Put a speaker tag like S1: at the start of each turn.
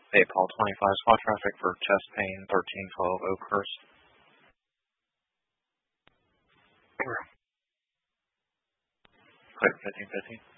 S1: 8 Paul 25, spot traffic for chest pain, 1312 Oakhurst. Clear 1515.